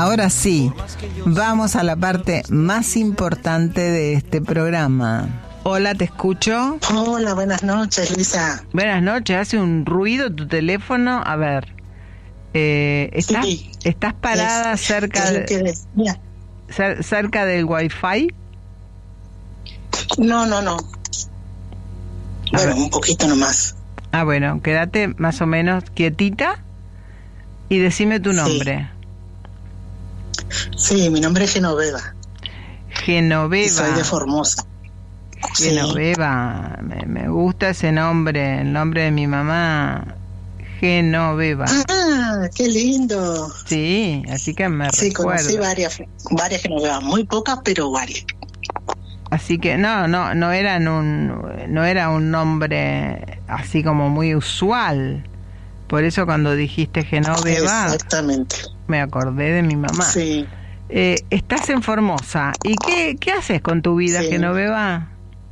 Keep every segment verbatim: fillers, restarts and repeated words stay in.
Ahora sí, vamos a la parte más importante de este programa. Hola, ¿te escucho? Hola, buenas noches, Luisa. Buenas noches, hace un ruido tu teléfono. A ver, eh, ¿estás, sí, ¿estás parada es, cerca, es de, cer, cerca del Wi-Fi? No, no, no. A bueno, ver. Un poquito nomás. Ah, bueno, quédate más o menos quietita y decime tu nombre. Sí, sí, mi nombre es Genoveva. Genoveva. Y soy de Formosa. Genoveva, sí. me, me gusta ese nombre, el nombre de mi mamá, Genoveva. Ah, qué lindo. Sí, así que me sí, recuerdo. Sí, conocí varias, varias Genovevas, muy pocas, pero varias. Así que no, no, no eran un, no era un nombre así como muy usual. Por eso cuando dijiste Genoveva, exactamente, me acordé de mi mamá. Sí. Eh, estás en Formosa. ¿Y qué, qué haces con tu vida, sí. Genoveva?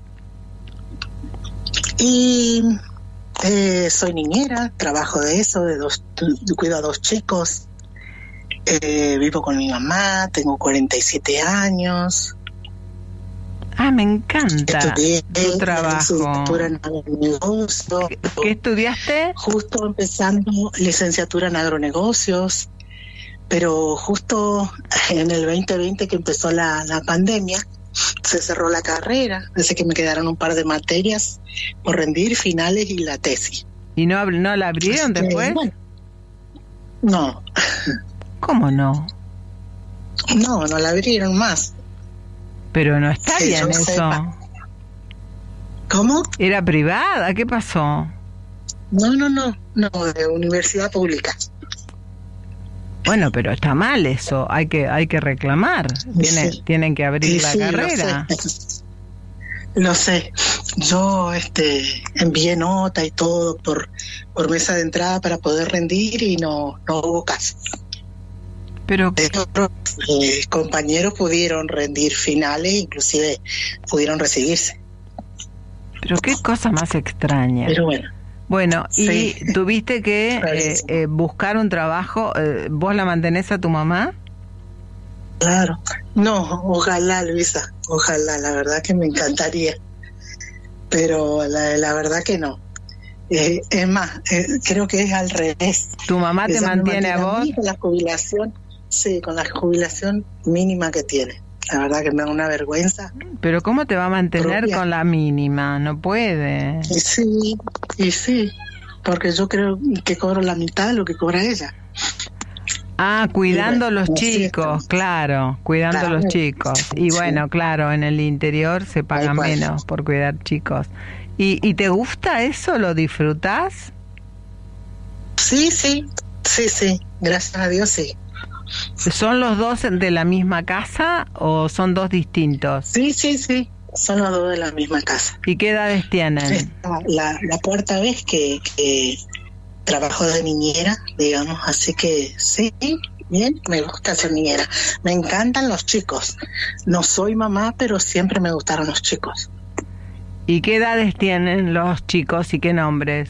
Y eh, soy niñera, trabajo de eso, de dos, cuido a dos chicos, eh, vivo con mi mamá, tengo cuarenta y siete años. Ah, me encanta Estudié tu trabajo. Licenciatura en agronegocios. ¿Qué, ¿Qué estudiaste? Justo empezando licenciatura en agronegocios, pero justo en el veinte veinte que empezó la, la pandemia, se cerró la carrera, así que me quedaron un par de materias por rendir, finales y la tesis. ¿Y no, no la abrieron que, después? Bueno, no. ¿Cómo no? No, no la abrieron más. Pero no está que bien eso. Sepa. ¿Cómo? ¿Era privada? ¿Qué pasó? No, no, no, no, de universidad pública. Bueno, pero está mal eso, hay que hay que reclamar, Tiene, sí. tienen que abrir sí, la sí, carrera. Lo sé. lo sé, yo este envié nota y todo por por mesa de entrada para poder rendir y no, no hubo caso. Pero Otros eh, compañeros pudieron rendir finales, inclusive pudieron recibirse. Pero qué cosa más extraña. Pero bueno. Bueno, sí. y tuviste que eh, eh, buscar un trabajo. Eh, ¿Vos la mantenés a tu mamá? Claro. No, ojalá, Luisa, ojalá, la verdad que me encantaría. Pero la, la verdad que no. Eh, es más, eh, creo que es al revés. ¿Tu mamá te mantiene, mantiene a vos? A con la jubilación, sí, con la jubilación mínima que tiene. La verdad que me da una vergüenza. Pero ¿cómo te va a mantener propia? Con la mínima? No puede. Y sí, y sí, porque yo creo que cobro la mitad de lo que cobra ella. Ah, cuidando a los chicos, claro, cuidando a claro. los chicos. Y sí. Bueno, claro, en el interior se paga menos por cuidar chicos. ¿Y, ¿Y te gusta eso? ¿Lo disfrutás? Sí, sí, sí, sí, gracias a Dios sí. ¿Son los dos de la misma casa o son dos distintos? Sí, sí, sí, son los dos de la misma casa. ¿Y qué edades tienen? La, la cuarta vez que, que trabajo de niñera, digamos, así que sí, bien, me gusta ser niñera. Me encantan los chicos. No soy mamá, pero siempre me gustaron los chicos. ¿Y qué edades tienen los chicos y qué nombres?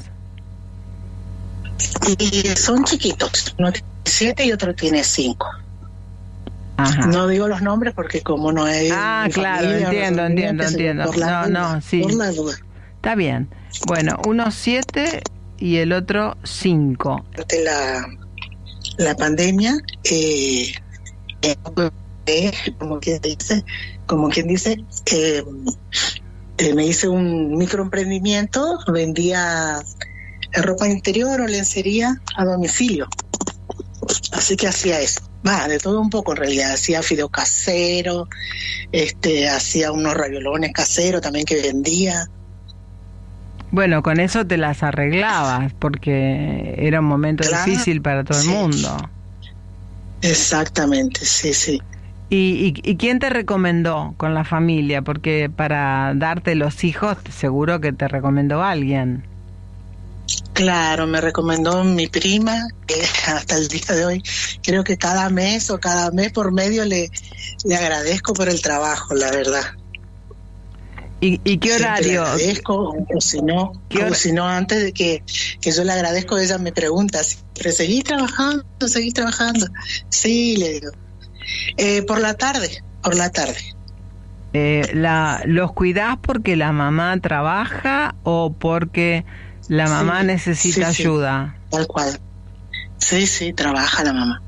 Y son chiquitos, uno tiene siete y otro tiene cinco. Ajá. No digo los nombres porque como no es... Ah, claro, familia, entiendo, entiendo, entiendo. Por la no, duda, no, sí. Por la duda. Está bien. Bueno, uno siete y el otro cinco. Durante la, la pandemia, eh, eh, como quien dice, como quien dice, eh, eh, me hice un microemprendimiento, vendía ropa interior o lencería a domicilio. Así que hacía eso. Va, de todo un poco en realidad. Hacía fideo casero, este, hacía unos raviolones caseros también que vendía. Bueno, con eso te las arreglabas, porque era un momento claro, difícil para todo sí. el mundo. Exactamente, sí, sí. ¿Y, y, ¿Y quién te recomendó con la familia? Porque para darte los hijos, seguro que te recomendó alguien. Claro, me recomendó mi prima, que hasta el día de hoy creo que cada mes o cada mes por medio le, le agradezco por el trabajo, la verdad. ¿Y, y qué horario? Le agradezco, o si no, o si no antes de que, que yo le agradezco, ella me pregunta, ¿pero seguís trabajando? ¿Seguís trabajando? Sí, le digo. Eh, por la tarde, por la tarde. Eh, la, ¿Los cuidás porque la mamá trabaja o porque la mamá sí, necesita sí, ayuda? Sí, tal cual. Sí, sí, trabaja la mamá.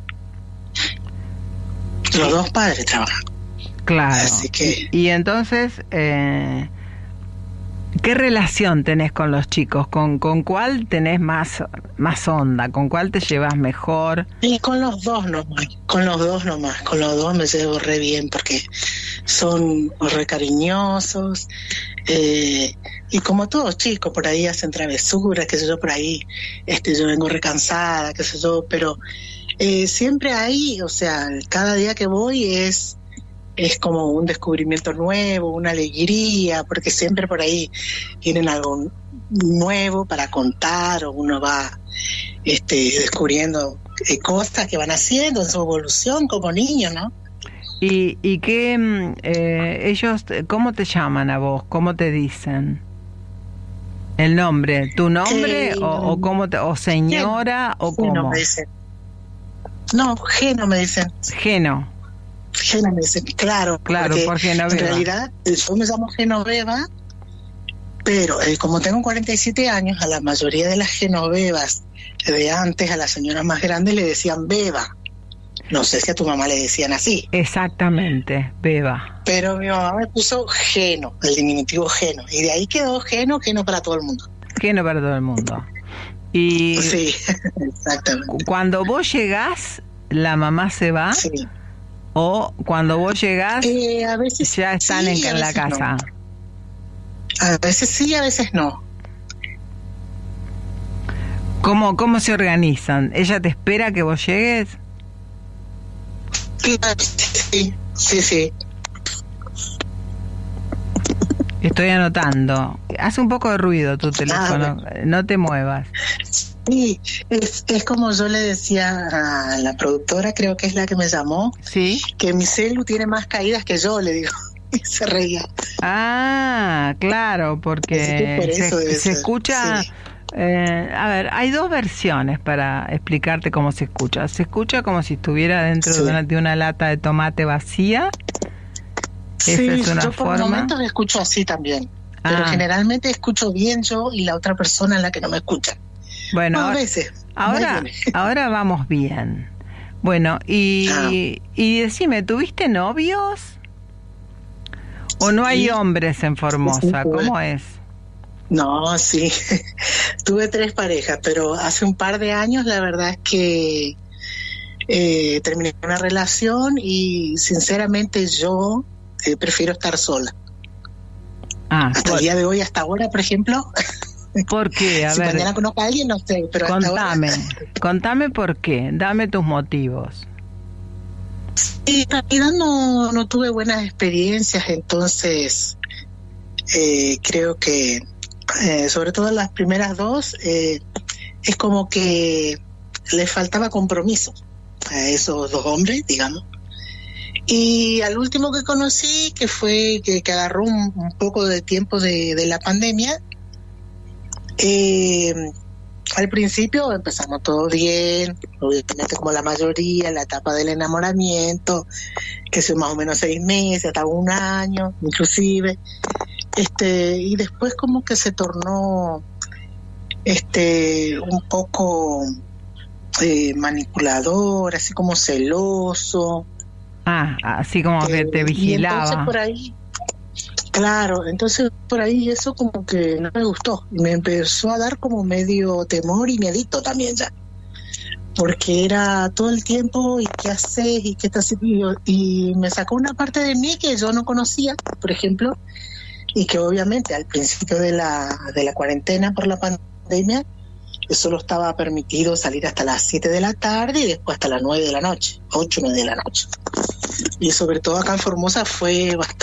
Los dos padres trabajan. Claro. Así que... Y, y entonces, eh, ¿qué relación tenés con los chicos? ¿Con, con cuál tenés más, más onda? ¿Con cuál te llevas mejor? Y con los dos nomás, con los dos nomás, con los dos me llevo re bien porque son re cariñosos, eh, y como todos chicos por ahí hacen travesuras, qué sé yo, por ahí este yo vengo recansada, qué sé yo, pero eh, siempre ahí, o sea, cada día que voy es es como un descubrimiento nuevo, una alegría, porque siempre por ahí tienen algo nuevo para contar, o uno va este descubriendo eh, cosas que van haciendo en su evolución como niño, ¿no? ¿Y, y qué, eh, ellos, cómo te llaman a vos? ¿Cómo te dicen? ¿El nombre? ¿Tu nombre? Eh, o, o, cómo te, ¿O señora? Geno, ¿O cómo? Geno me dicen. No, Geno me dicen. Geno. Geno me dicen, claro. Claro, por Genoveva. En realidad, yo me llamo Genoveva, pero eh, como tengo cuarenta y siete años, a la mayoría de las Genovevas de antes, a las señoras más grandes le decían Beba. No sé si a tu mamá le decían así. Exactamente, Beba. Pero mi mamá me puso Geno, el diminutivo Geno. Y de ahí quedó Geno, Geno para todo el mundo. Geno para todo el mundo. Y sí, exactamente. Cuando vos llegás, ¿la mamá se va? Sí. ¿O cuando vos llegás, eh, a veces ya están sí, en, en la casa? No. A veces sí, a veces no. ¿Cómo, ¿Cómo se organizan? ¿Ella te espera que vos llegues? Sí, sí, sí. Estoy anotando. Hace un poco de ruido tu teléfono. Ah, bueno. No te muevas. Sí, es, es como yo le decía a la productora, creo que es la que me llamó, sí, que mi celu tiene más caídas que yo, le digo. Y se reía. Ah, claro, porque por eso se, se escucha... Sí. Eh, a ver, hay dos versiones para explicarte cómo se escucha. Se escucha como si estuviera dentro sí. de, una, de una lata de tomate vacía. Sí, esa es una yo por forma. momentos escucho así también, ah. pero generalmente escucho bien yo y la otra persona es la que no me escucha. Bueno, no, a ahora, veces. Ahora, ahora vamos bien. Bueno, y, ah. y decime, ¿tuviste novios? ¿O no hay sí. hombres en Formosa? Sí, ¿cómo es? No, sí, tuve tres parejas, pero hace un par de años la verdad es que eh, terminé una relación y sinceramente yo eh, prefiero estar sola. Ah, hasta por... el día de hoy, hasta ahora, por ejemplo. ¿Por qué? A si ver, mañana conozco a alguien, no sé, pero contame, hasta ahora... contame por qué, dame tus motivos. Sí, en realidad no, no tuve buenas experiencias, entonces eh, creo que Eh, sobre todo las primeras dos, eh, es como que le faltaba compromiso a esos dos hombres, digamos. Y al último que conocí, que fue que, que agarró un, un poco de tiempo de, de la pandemia, eh, al principio empezamos todo bien, obviamente como la mayoría, la etapa del enamoramiento, que son más o menos seis meses, hasta un año, inclusive. Este, y después como que se tornó este un poco eh, manipulador, así como celoso. Ah, así como que te vigilaba. Y entonces por ahí, claro, entonces por ahí eso como que no me gustó. Me empezó a dar como medio temor y miedito también ya. Porque era todo el tiempo, ¿y qué haces? ¿Y qué estás haciendo? Y me sacó una parte de mí que yo no conocía, por ejemplo, y que obviamente al principio de la de la cuarentena por la pandemia solo estaba permitido salir hasta las siete de la tarde y después hasta las nueve de la noche, ocho o nueve de la noche. Y sobre todo acá en Formosa fue bastante